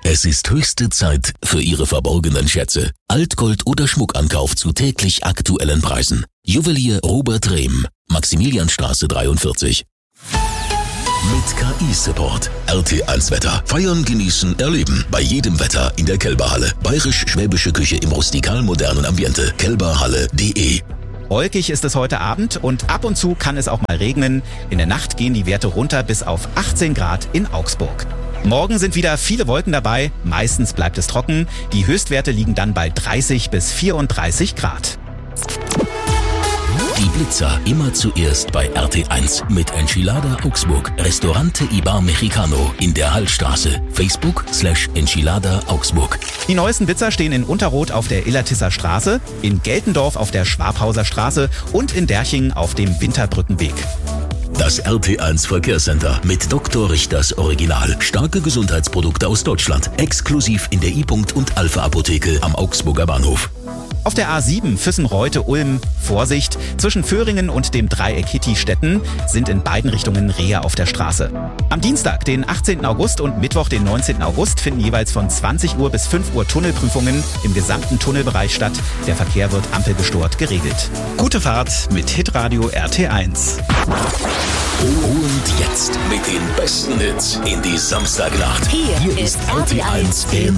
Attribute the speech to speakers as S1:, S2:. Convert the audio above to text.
S1: Es ist höchste Zeit für Ihre verborgenen Schätze. Altgold oder Schmuckankauf zu täglich aktuellen Preisen. Juwelier Robert Rehm, Maximilianstraße 43. Mit KI-Support. RT1 Wetter. Feiern, genießen, erleben. Bei jedem Wetter in der Kelberhalle. Bayerisch-schwäbische Küche im rustikal-modernen Ambiente. kelberhalle.de.
S2: Wolkig ist es heute Abend und ab und zu kann es auch mal regnen. In der Nacht gehen die Werte runter bis auf 18 Grad in Augsburg. Morgen sind wieder viele Wolken dabei, meistens bleibt es trocken. Die Höchstwerte liegen dann bei 30 bis 34 Grad.
S1: Die Blitzer immer zuerst bei RT1 mit Enchilada Augsburg. Restaurante Ibar Mexicano in der Hallstraße. Facebook/Enchilada Augsburg.
S2: Die neuesten Blitzer stehen in Unterroth auf der Illertisser Straße, in Geltendorf auf der Schwabhauser Straße und in Derchingen auf dem Winterbrückenweg.
S1: Das RT1 Verkehrscenter mit Dr. Richters Original. Starke Gesundheitsprodukte aus Deutschland. Exklusiv in der I-Punkt und Alpha Apotheke am Augsburger Bahnhof.
S2: Auf der A7 Füssen-Reute-Ulm, Vorsicht, zwischen Föhringen und dem Dreieck Hitti-Stetten sind in beiden Richtungen Rehe auf der Straße. Am Dienstag, den 18. August und Mittwoch, den 19. August finden jeweils von 20 Uhr bis 5 Uhr Tunnelprüfungen im gesamten Tunnelbereich statt. Der Verkehr wird ampelgestört geregelt. Gute Fahrt mit Hitradio RT1.
S1: Und jetzt mit den besten Hits in die Samstagnacht.
S3: Hier ist RT1 im